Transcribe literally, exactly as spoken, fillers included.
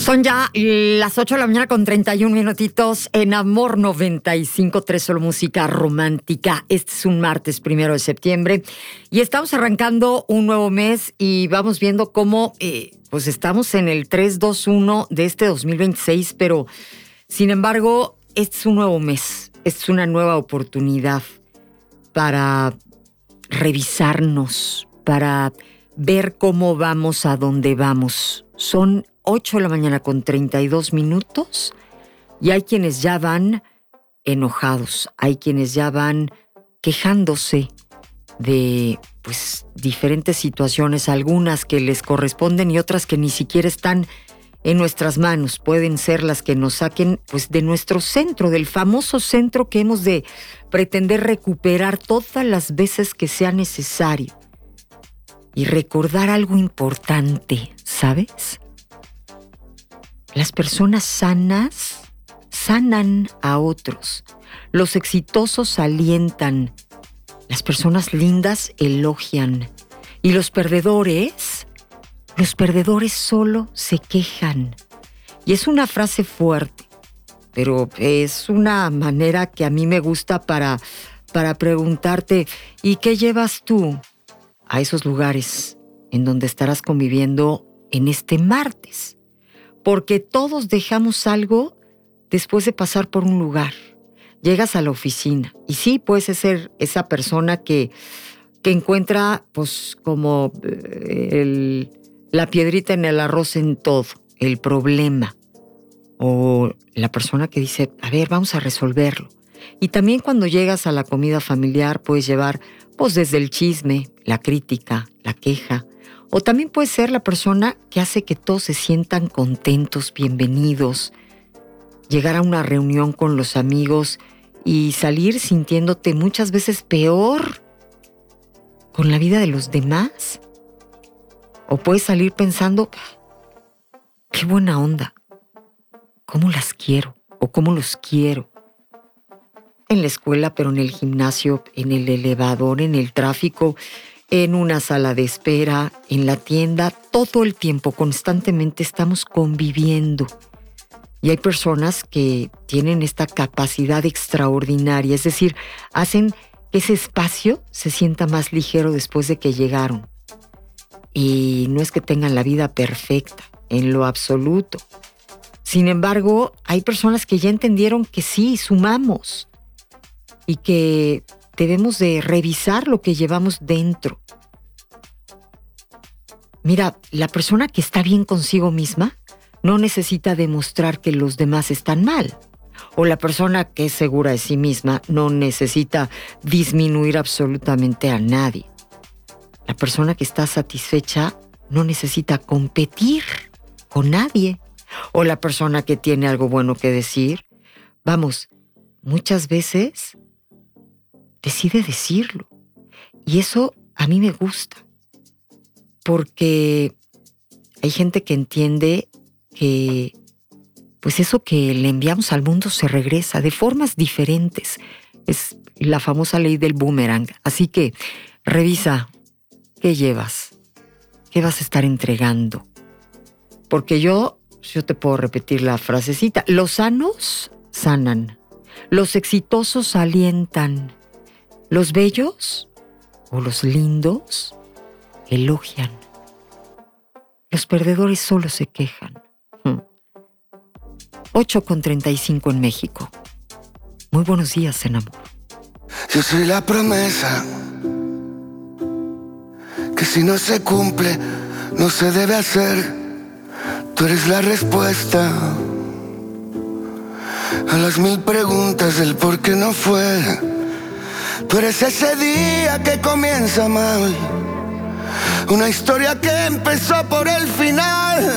Son ya las ocho de la mañana con treinta y un minutitos en Amor noventa y cinco punto tres, solo música romántica. Este es un martes primero de septiembre y estamos arrancando un nuevo mes y vamos viendo cómo eh, pues estamos en el tres dos uno de este dos mil veintiséis, pero sin embargo este es un nuevo mes, esta es una nueva oportunidad para revisarnos, para ver cómo vamos, a dónde vamos. Son ocho de la mañana con treinta y dos minutos y hay quienes ya van enojados, hay quienes ya van quejándose de pues diferentes situaciones, algunas que les corresponden y otras que ni siquiera están en nuestras manos. Pueden ser las que nos saquen pues de nuestro centro, del famoso centro que hemos de pretender recuperar todas las veces que sea necesario. Y recordar algo importante, ¿sabes? Las personas sanas sanan a otros. Los exitosos alientan. Las personas lindas elogian. Y los perdedores, los perdedores solo se quejan. Y es una frase fuerte, pero es una manera que a mí me gusta para, para preguntarte, ¿y qué llevas tú a esos lugares en donde estarás conviviendo en este martes? Porque todos dejamos algo después de pasar por un lugar. Llegas a la oficina y sí, puedes ser esa persona que, que encuentra pues como el, la piedrita en el arroz en todo, el problema. O la persona que dice, a ver, vamos a resolverlo. Y también cuando llegas a la comida familiar puedes llevar pues desde el chisme, la crítica, la queja. O también puedes ser la persona que hace que todos se sientan contentos, bienvenidos. Llegar a una reunión con los amigos y salir sintiéndote muchas veces peor con la vida de los demás. O puedes salir pensando, qué buena onda, cómo las quiero o cómo los quiero. En la escuela, pero en el gimnasio, en el elevador, en el tráfico, en una sala de espera, en la tienda, todo el tiempo, constantemente estamos conviviendo. Y hay personas que tienen esta capacidad extraordinaria, es decir, hacen que ese espacio se sienta más ligero después de que llegaron. Y no es que tengan la vida perfecta, en lo absoluto. Sin embargo, hay personas que ya entendieron que sí, sumamos. Y que debemos de revisar lo que llevamos dentro. Mira, la persona que está bien consigo misma no necesita demostrar que los demás están mal. O la persona que es segura de sí misma no necesita disminuir absolutamente a nadie. La persona que está satisfecha no necesita competir con nadie. O la persona que tiene algo bueno que decir, vamos, muchas veces decide decirlo. Y eso a mí me gusta. Porque hay gente que entiende que pues eso que le enviamos al mundo se regresa de formas diferentes. Es la famosa ley del boomerang. Así que revisa qué llevas, qué vas a estar entregando. Porque yo, yo te puedo repetir la frasecita. Los sanos sanan. Los exitosos alientan. Los bellos o los lindos elogian. Los perdedores solo se quejan. Hmm. ocho con treinta y cinco en México. Muy buenos días en amor. Yo soy la promesa que si no se cumple, no se debe hacer. Tú eres la respuesta a las mil preguntas del por qué no fue. Tú eres ese día que comienza mal, una historia que empezó por el final.